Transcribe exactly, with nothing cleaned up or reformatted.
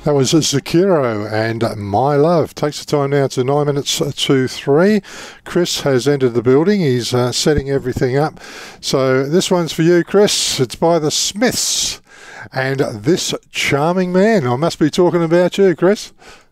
That was Zakiro and My Love. Takes the time now to nine minutes to three. Chris has entered the building. He's uh, setting everything up. So this one's for you, Chris. It's by the Smiths and This Charming Man. I must be talking about you, Chris.